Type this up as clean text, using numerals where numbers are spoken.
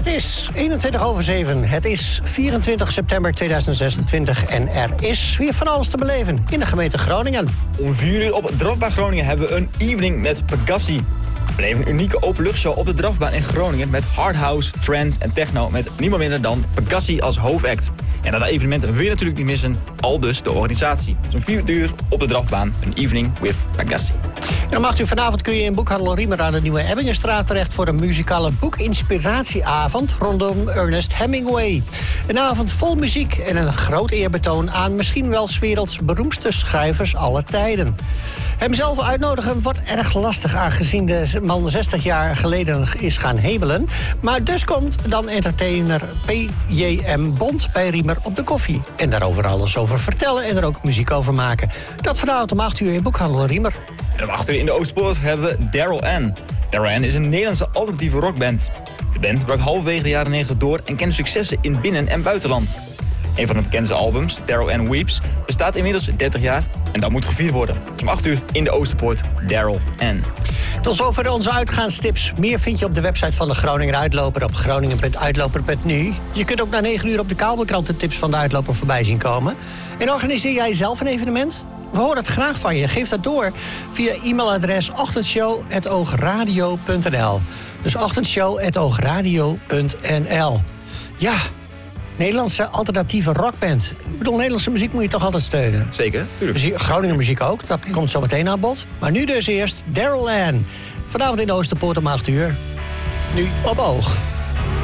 Het is 7:21. Het is 24 september 2026 en er is weer van alles te beleven in de gemeente Groningen. Om 4 uur op Drafbaan Groningen hebben we een evening met Pegassi. We beleven een unieke openluchtshow op de Drafbaan in Groningen met hardhouse, trance en techno met niemand minder dan Pegassi als hoofdact. En dat evenement wil je natuurlijk niet missen, al dus de organisatie. Dus om 4 uur op de Drafbaan, een evening with Pegassi. En dan vanavond kun je in boekhandel Riemer aan de Nieuwe Ebbingenstraat terecht voor een muzikale boekinspiratieavond rondom Ernest Hemingway. Een avond vol muziek en een groot eerbetoon aan misschien wel 's werelds beroemdste schrijvers aller tijden. Hemzelf uitnodigen wordt erg lastig aangezien de man 60 jaar geleden is gaan hemelen. Maar dus komt dan entertainer P.J.M. Bond bij Riemer op de koffie. En daarover alles over vertellen en er ook muziek over maken. Dat vanavond om 8 uur in boekhandel Riemer. En om 8 uur in de Oostpoort hebben we Daryl Ann. Daryl Ann is een Nederlandse alternatieve rockband. De band brak halverwege de jaren 90 door en kende successen in binnen- en buitenland. Een van de bekendste albums, Daryl Ann Weeps, bestaat inmiddels 30 jaar en dat moet gevierd worden. Om 8 uur in de Oosterpoort, Daryl Ann. Tot zover onze uitgaanstips. Meer vind je op de website van de Groninger Uitloper op groningen.uitloper.nu. Je kunt ook na 9 uur op de kabelkrant de tips van de Uitloper voorbij zien komen. En organiseer jij zelf een evenement? We horen het graag van je. Geef dat door via e-mailadres ochtendshow@oogradio.nl. Dus ochtendshow@oogradio.nl. Ja, Nederlandse alternatieve rockband. Ik bedoel, Nederlandse muziek moet je toch altijd steunen? Zeker, tuurlijk. Groningen muziek ook, dat komt zo meteen aan bod. Maar nu dus eerst Daryl Ann. Vanavond in de Oosterpoort om 8 uur. Nu op oog.